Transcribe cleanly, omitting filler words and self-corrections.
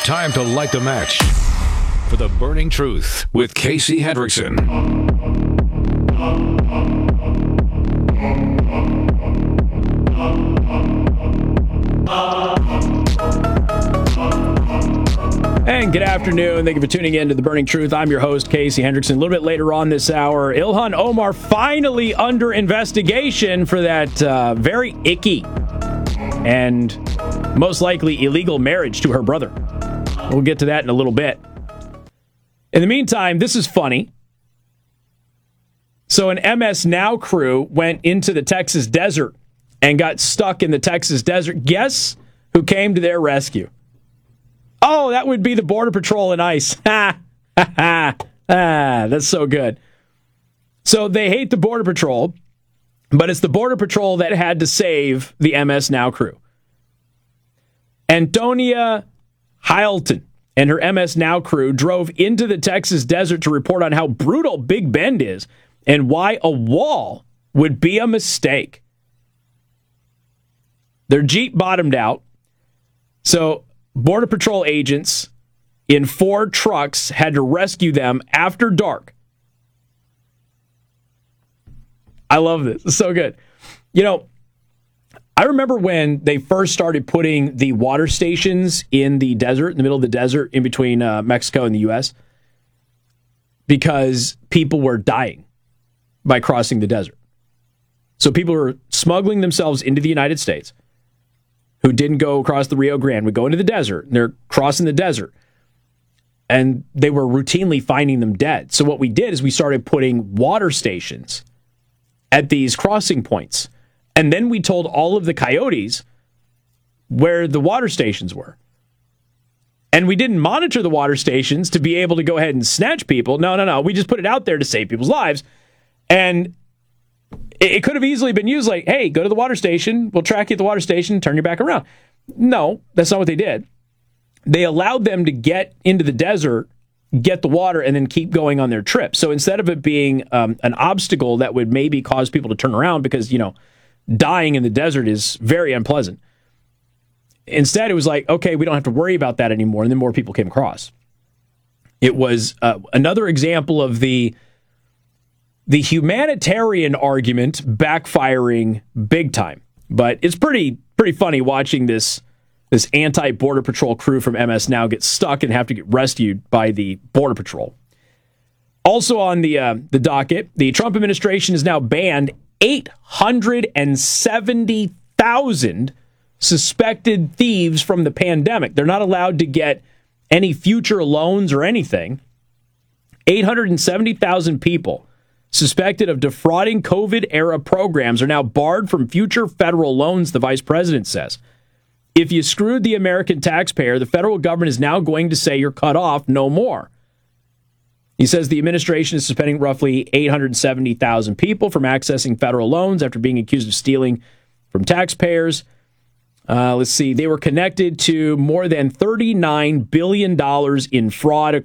Time to light the match for the burning truth with Casey Hendrickson. And good afternoon. Thank you for tuning in to The Burning Truth. I'm your host, Casey Hendrickson. A little bit later on this hour, Ilhan Omar finally under investigation for that very icky and most likely illegal marriage to her brother. We'll get to that in a little bit. In the meantime, this is funny. So an MS Now crew went into the Texas desert and got stuck in the Texas desert. Guess who came to their rescue? Oh, that would be the Border Patrol and ICE. That's so good. So they hate the Border Patrol, but it's the Border Patrol that had to save the MS Now crew. Antonia Heilton and her MS Now crew drove into the Texas desert to report on how brutal Big Bend is and why a wall would be a mistake. Their Jeep bottomed out, so Border Patrol agents in 4 trucks had to rescue them after dark. I love this. It's so good. You know, I remember when they first started putting the water stations in the desert, in the middle of the desert, in between Mexico and the U.S., because people were dying by crossing the desert. So people were smuggling themselves into the United States who didn't go across the Rio Grande, would go into the desert, and they're crossing the desert. And they were routinely finding them dead. So what we did is we started putting water stations at these crossing points. And then we told all of the coyotes where the water stations were. And we didn't monitor the water stations to be able to go ahead and snatch people. No. We just put it out there to save people's lives. And it could have easily been used like, hey, go to the water station. We'll track you at the water station, turn you back around. No, that's not what they did. They allowed them to get into the desert, get the water, and then keep going on their trip. So instead of it being an obstacle that would maybe cause people to turn around because, you know, dying in the desert is very unpleasant. Instead, it was like, okay, we don't have to worry about that anymore. And then more people came across. It was another example of the humanitarian argument backfiring big time. But it's pretty funny watching this anti-Border Patrol crew from MS Now get stuck and have to get rescued by the Border Patrol. Also on the docket, the Trump administration has now banned 870,000 suspected thieves from the pandemic. They're not allowed to get any future loans or anything. 870,000 people suspected of defrauding COVID-era programs are now barred from future federal loans, the vice president says. If you screwed the American taxpayer, the federal government is now going to say you're cut off, no more. He says the administration is suspending roughly 870,000 people from accessing federal loans after being accused of stealing from taxpayers. Let's see. They were connected to more than $39 billion in fraud,